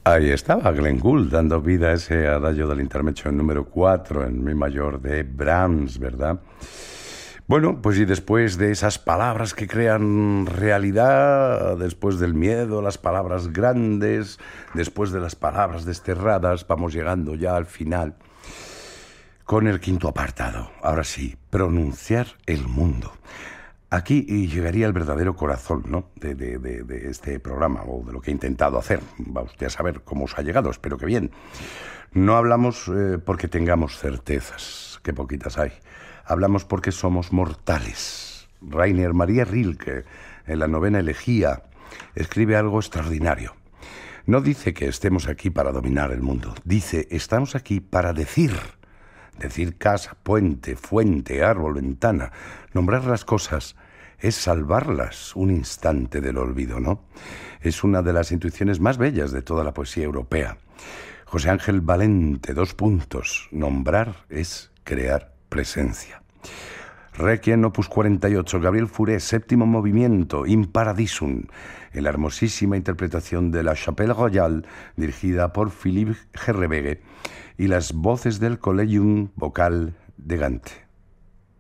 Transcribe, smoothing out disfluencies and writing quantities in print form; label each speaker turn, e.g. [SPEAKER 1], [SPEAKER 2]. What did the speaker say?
[SPEAKER 1] Ahí estaba Glenn Gould dando vida a ese adagio del intermezzo número 4 en mi mayor de Brahms, ¿verdad? Bueno, pues y después de esas palabras que crean realidad, después del miedo, las palabras grandes, después de las palabras desterradas, vamos llegando ya al final con el quinto apartado. Ahora sí, pronunciar el mundo. Aquí llegaría el verdadero corazón, ¿no?, de este programa, o de lo que he intentado hacer. Va usted a saber cómo os ha llegado, espero que bien. No hablamos porque tengamos certezas, que poquitas hay. Hablamos porque somos mortales. Rainer Maria Rilke, en la novena elegía, escribe algo extraordinario. No dice que estemos aquí para dominar el mundo. Dice, estamos aquí para decir. Decir casa, puente, fuente, árbol, ventana. Nombrar las cosas es salvarlas un instante del olvido, ¿no? Es una de las intuiciones más bellas de toda la poesía europea. José Ángel Valente, 2 puntos. Nombrar es crear presencia. Requiem, opus 48, Gabriel Fauré, 7º movimiento, In Paradisum, en la hermosísima interpretación de La Chapelle Royale, dirigida por Philippe Gerrebegue, y las voces del Collegium Vocal de Gante.